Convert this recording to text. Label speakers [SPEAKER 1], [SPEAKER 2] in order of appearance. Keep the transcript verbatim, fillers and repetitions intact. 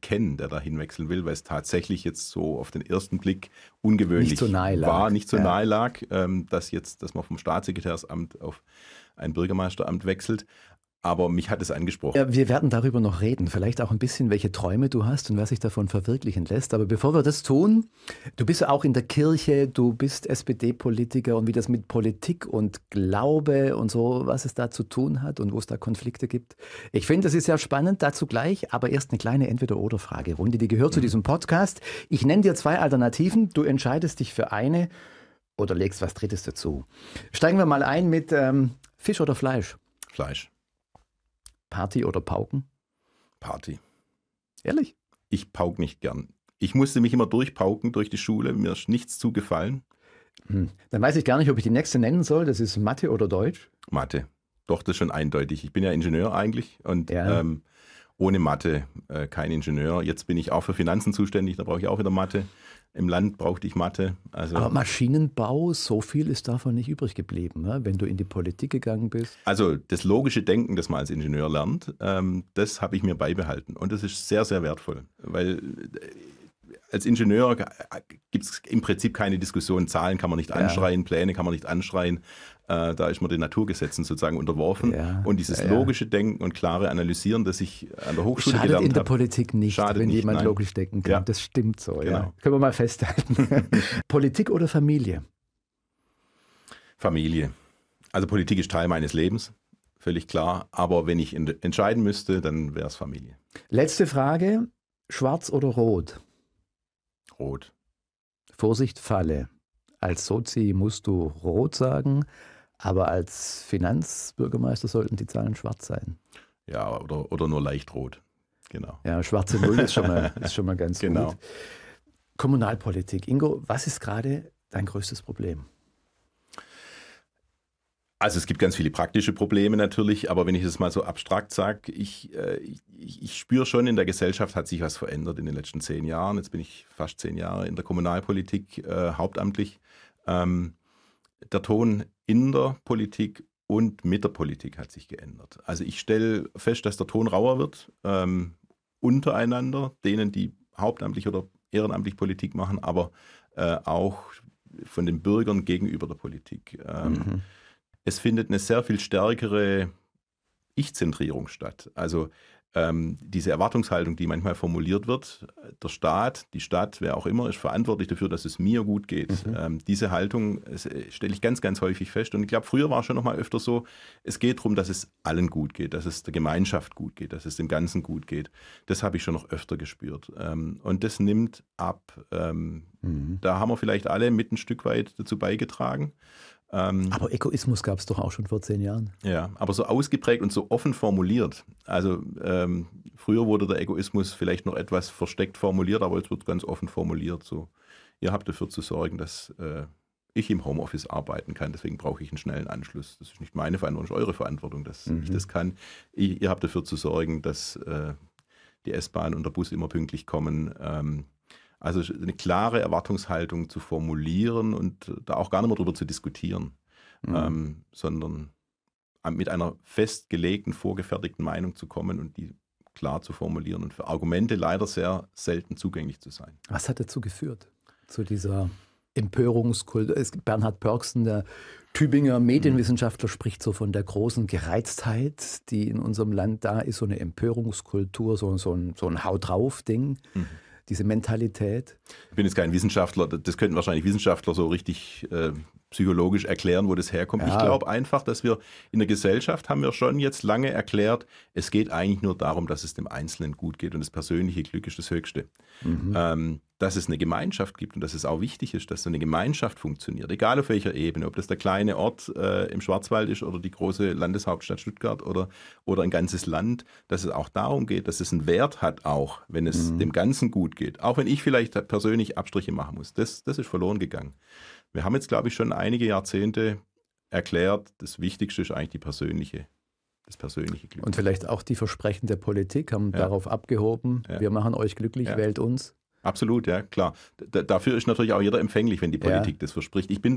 [SPEAKER 1] kennen, der da hinwechseln will, weil es tatsächlich jetzt so auf den ersten Blick ungewöhnlich
[SPEAKER 2] nicht so nahe lag.
[SPEAKER 1] war, nicht so
[SPEAKER 2] ja.
[SPEAKER 1] nahe lag, ähm, dass jetzt, dass man vom Staatssekretärsamt auf ein Bürgermeisteramt wechselt. Aber mich hat es angesprochen.
[SPEAKER 2] Ja, wir werden darüber noch reden, vielleicht auch ein bisschen, welche Träume du hast und was sich davon verwirklichen lässt. Aber bevor wir das tun, du bist ja auch in der Kirche, du bist S P D-Politiker und wie das mit Politik und Glaube und so, was es da zu tun hat und wo es da Konflikte gibt. Ich finde, das ist sehr spannend, dazu gleich, aber erst eine kleine Entweder-oder-Fragerunde, die gehört mhm. zu diesem Podcast. Ich nenne dir zwei Alternativen, du entscheidest dich für eine oder legst was Drittes dazu. Steigen wir mal ein mit ähm, Fisch oder Fleisch?
[SPEAKER 1] Fleisch.
[SPEAKER 2] Party oder Pauken?
[SPEAKER 1] Party.
[SPEAKER 2] Ehrlich?
[SPEAKER 1] Ich pauke nicht gern. Ich musste mich immer durchpauken durch die Schule, mir ist nichts zugefallen.
[SPEAKER 2] Hm. Dann weiß ich gar nicht, ob ich die nächste nennen soll. Das ist Mathe oder Deutsch?
[SPEAKER 1] Mathe. Doch, das ist schon eindeutig. Ich bin ja Ingenieur eigentlich und
[SPEAKER 2] ja.
[SPEAKER 1] ähm, ohne Mathe äh, kein Ingenieur. Jetzt bin ich auch für Finanzen zuständig, da brauche ich auch wieder Mathe. Im Land brauchte ich Mathe. Also
[SPEAKER 2] Aber Maschinenbau, so viel ist davon nicht übrig geblieben, ne? Wenn du in die Politik gegangen bist.
[SPEAKER 1] Also das logische Denken, das man als Ingenieur lernt, ähm, das habe ich mir beibehalten. Und das ist sehr, sehr wertvoll. Weil als Ingenieur gibt es im Prinzip keine Diskussion. Zahlen kann man nicht anschreien, ja. Pläne kann man nicht anschreien. Äh, da ist man den Naturgesetzen sozusagen unterworfen.
[SPEAKER 2] Ja.
[SPEAKER 1] Und dieses ja, ja. logische Denken und klare Analysieren, das ich an der Hochschule
[SPEAKER 2] Schadet
[SPEAKER 1] gelernt habe.
[SPEAKER 2] in der Politik nicht,
[SPEAKER 1] Schadet
[SPEAKER 2] wenn
[SPEAKER 1] nicht,
[SPEAKER 2] jemand
[SPEAKER 1] nein.
[SPEAKER 2] logisch denken kann.
[SPEAKER 1] Ja.
[SPEAKER 2] Das stimmt so.
[SPEAKER 1] Genau.
[SPEAKER 2] Ja. Können wir mal festhalten. Politik oder Familie?
[SPEAKER 1] Familie. Also Politik ist Teil meines Lebens, völlig klar. Aber wenn ich entscheiden müsste, dann wäre es Familie.
[SPEAKER 2] Letzte Frage. Schwarz oder rot?
[SPEAKER 1] Rot.
[SPEAKER 2] Vorsicht, Falle. Als Sozi musst du rot sagen, aber als Finanzbürgermeister sollten die Zahlen schwarz sein.
[SPEAKER 1] Ja, oder, oder nur leicht rot. Genau.
[SPEAKER 2] Ja, schwarze Null ist schon mal, ist schon mal ganz
[SPEAKER 1] genau.
[SPEAKER 2] gut. Kommunalpolitik. Ingo, was ist gerade dein größtes Problem?
[SPEAKER 1] Also es gibt ganz viele praktische Probleme natürlich, aber wenn ich das mal so abstrakt sage, ich, äh, ich, ich spüre schon, in der Gesellschaft hat sich was verändert in den letzten zehn Jahren. Jetzt bin ich fast zehn Jahre in der Kommunalpolitik äh, hauptamtlich. Ähm, der Ton in der Politik und mit der Politik hat sich geändert. Also ich stelle fest, dass der Ton rauer wird, ähm, untereinander, denen, die hauptamtlich oder ehrenamtlich Politik machen, aber äh, auch von den Bürgern gegenüber der Politik. Ähm, mhm. Es findet eine sehr viel stärkere Ich-Zentrierung statt. Also ähm, diese Erwartungshaltung, die manchmal formuliert wird, der Staat, die Stadt, wer auch immer, ist verantwortlich dafür, dass es mir gut geht. Mhm. Ähm, diese Haltung äh, stelle ich ganz, ganz häufig fest. Und ich glaube, früher war es schon noch mal öfter so, es geht darum, dass es allen gut geht, dass es der Gemeinschaft gut geht, dass es dem Ganzen gut geht. Das habe ich schon noch öfter gespürt. Ähm, und das nimmt ab. Ähm, mhm. Da haben wir vielleicht alle mit ein Stück weit dazu beigetragen.
[SPEAKER 2] Ähm, aber Egoismus gab es doch auch schon vor zehn Jahren.
[SPEAKER 1] Ja, aber so ausgeprägt und so offen formuliert. Also ähm, früher wurde der Egoismus vielleicht noch etwas versteckt formuliert, aber jetzt wird ganz offen formuliert. So, ihr habt dafür zu sorgen, dass äh, ich im Homeoffice arbeiten kann, deswegen brauche ich einen schnellen Anschluss. Das ist nicht meine Verantwortung, das ist eure Verantwortung, dass mhm. ich das kann. Ich, ihr habt dafür zu sorgen, dass äh, die S-Bahn und der Bus immer pünktlich kommen. Ähm, Also eine klare Erwartungshaltung zu formulieren und da auch gar nicht mehr drüber zu diskutieren, mhm. ähm, sondern mit einer festgelegten, vorgefertigten Meinung zu kommen und die klar zu formulieren und für Argumente leider sehr selten zugänglich zu sein.
[SPEAKER 2] Was hat dazu geführt, zu dieser Empörungskultur? Bernhard Pörksen, der Tübinger Medienwissenschaftler, spricht so von der großen Gereiztheit, die in unserem Land da ist, so eine Empörungskultur, so, so ein, so ein Haut-drauf-Ding. Mhm. Diese Mentalität?
[SPEAKER 1] Ich bin jetzt kein Wissenschaftler, das könnten wahrscheinlich Wissenschaftler so richtig äh, psychologisch erklären, wo das herkommt. Ja. Ich glaube einfach, dass wir in der Gesellschaft haben wir schon jetzt lange erklärt, es geht eigentlich nur darum, dass es dem Einzelnen gut geht und das persönliche Glück ist das Höchste. Mhm. Ähm, dass es eine Gemeinschaft gibt und dass es auch wichtig ist, dass so eine Gemeinschaft funktioniert, egal auf welcher Ebene, ob das der kleine Ort äh, im Schwarzwald ist oder die große Landeshauptstadt Stuttgart oder, oder ein ganzes Land, dass es auch darum geht, dass es einen Wert hat, auch wenn es mhm. dem Ganzen gut geht. Auch wenn ich vielleicht persönlich Abstriche machen muss. Das, das ist verloren gegangen. Wir haben jetzt, glaube ich, schon einige Jahrzehnte erklärt, das Wichtigste ist eigentlich die persönliche, das persönliche Glück.
[SPEAKER 2] Und vielleicht auch die Versprechen der Politik haben ja. darauf abgehoben, ja. wir machen euch glücklich, ja. wählt uns.
[SPEAKER 1] Absolut, ja, klar. D- dafür ist natürlich auch jeder empfänglich, wenn die Politik ja. das verspricht. Ich bin